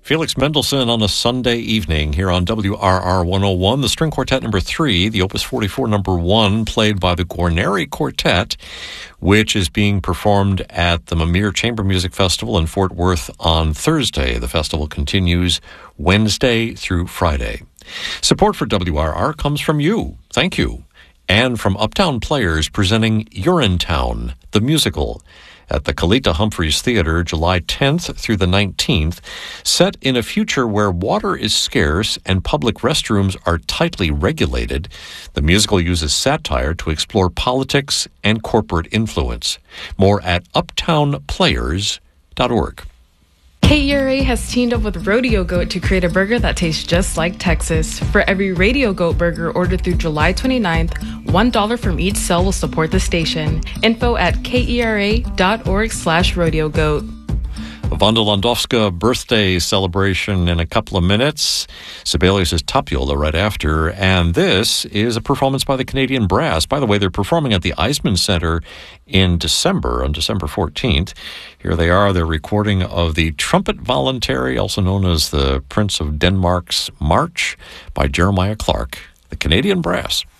Felix Mendelssohn on a Sunday evening here on WRR 101. The String Quartet number 3, the Opus 44 number 1, played by the Guarneri Quartet, which is being performed at the Mamir Chamber Music Festival in Fort Worth on Thursday. The festival continues Wednesday through Friday. Support for WRR comes from you. Thank you. And from Uptown Players presenting Urinetown, the musical, at the Kalita Humphreys Theater, July 10th through the 19th, set in a future where water is scarce and public restrooms are tightly regulated. The musical uses satire to explore politics and corporate influence. More at uptownplayers.org. KERA has teamed up with Rodeo Goat to create a burger that tastes just like Texas. For every Rodeo Goat burger ordered through July 29th, $1 from each sale will support the station. Info at kera.org/rodeogoat. Wanda Landowska birthday celebration in a couple of minutes. Sibelius' Tapiola right after. And this is a performance by the Canadian Brass. By the way, they're performing at the Eisman Center in December, on December 14th. Here they are, their recording of the Trumpet Voluntary, also known as the Prince of Denmark's March, by Jeremiah Clark, the Canadian Brass.